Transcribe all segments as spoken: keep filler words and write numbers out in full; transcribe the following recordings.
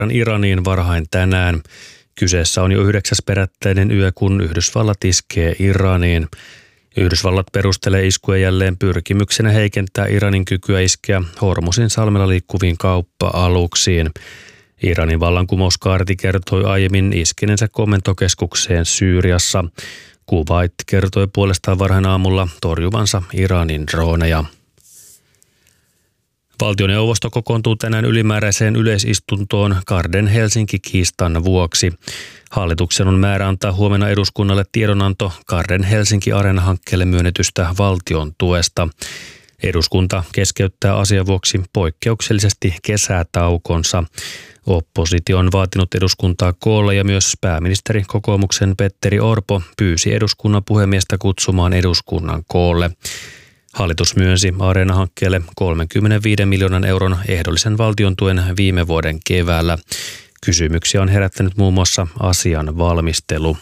Iraniin varhain tänään. Kyseessä on jo yhdeksäs perättäinen yö, kun Yhdysvallat iskee Iraniin. Yhdysvallat perustelee iskuja jälleen pyrkimyksenä heikentää Iranin kykyä iskeä Hormuzin salmella liikkuviin kauppa-aluksiin. Iranin vallankumouskaarti kertoi aiemmin iskeneensä komentokeskukseen Syyriassa. Kuwait kertoi puolestaan varhain aamulla torjuvansa Iranin droneja. Valtioneuvosto kokoontuu tänään ylimääräiseen yleisistuntoon Garden Helsinki-kiistan vuoksi. Hallituksen on määrä antaa huomenna eduskunnalle tiedonanto Garden Helsinki-Areena-hankkeelle myönnetystä valtion tuesta. Eduskunta keskeyttää asian vuoksi poikkeuksellisesti kesätaukonsa. Oppositio on vaatinut eduskuntaa koolle ja myös pääministeri kokoomuksen Petteri Orpo pyysi eduskunnan puhemiestä kutsumaan eduskunnan koolle. Hallitus myönsi Areena-hankkeelle kolmekymmentäviisi miljoonan euron ehdollisen valtion tuen viime vuoden keväällä. Kysymyksiä on herättänyt muun muassa asian valmistelu.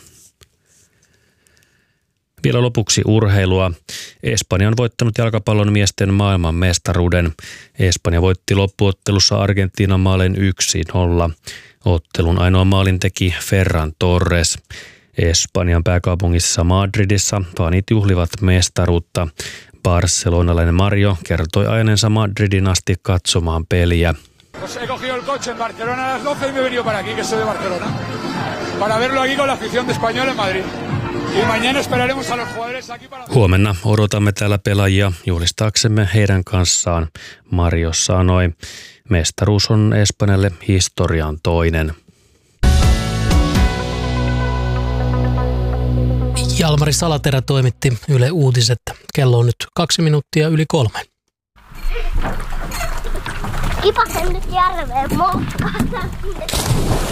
Vielä lopuksi urheilua. Espanja on voittanut jalkapallon miesten maailmanmestaruuden. Espanja voitti loppuottelussa Argentiinan maalin yksi nolla. Ottelun ainoa maalin teki Ferran Torres. Espanjan pääkaupungissa Madridissa fanit juhlivat mestaruutta. Barcelonalainen Mario kertoi ajaneensa Madridin asti katsomaan peliä. He cogido el coche en Barcelona a las doce y me he venido para aquí, que soy de Barcelona, para verlo aquí con la afición de Español en Madrid. Y mañana esperaremos a los jugadores aquí para... Huomenna odotamme täällä pelaajia juhlistaaksemme heidän kanssaan, Mario sanoi. Mestaruus on Espanjalle historian toinen. Jalmari Salaterä toimitti Yle Uutiset. Kello on nyt kaksi minuuttia yli kolme. Kipasen nyt järveen moukkaan.